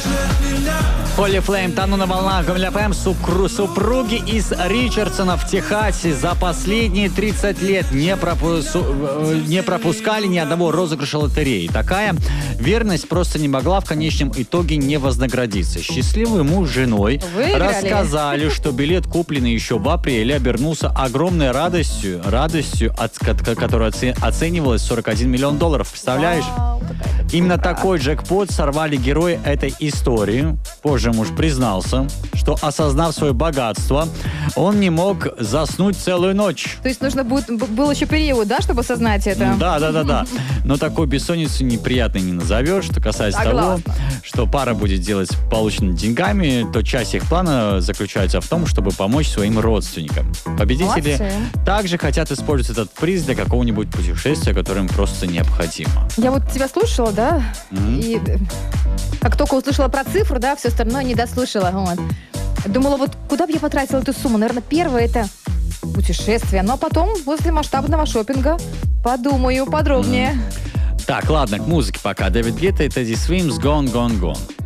Холли Флейм, тону на волнах Гомель ФМ. Супруги из Ричардсона в Техасе за последние 30 лет не пропускали ни одного розыгрыша лотереи. Такая верность просто не могла в конечном итоге не вознаградиться. Счастливый муж с женой рассказали, что билет, купленный еще в апреле, обернулся огромной радостью, которая оценивалась в $41 миллион. Представляешь? Именно такой джекпот сорвали герои этой истории. Позже муж признался, что, осознав свое богатство, он не мог заснуть целую ночь. То есть нужно был еще период, да, чтобы осознать это? Да. Но такой бессонницу неприятной не назовешь. Что касается того, что пара будет делать с полученными деньгами, то часть их плана заключается в том, чтобы помочь своим родственникам. Победители также хотят использовать этот приз для какого-нибудь путешествия, которое им просто необходимо. Я вот тебя слушала, да? И как только услышала про цифру, да, все остальное не дослушала. Вот. Думала, вот куда бы я потратила эту сумму? Наверное, первое это путешествие. Ну, а потом, после масштабного шопинга, подумаю подробнее. Так, ладно, к музыке пока. Дэвид Гетта и Тедди Свимс «Gone, Gone, Gone».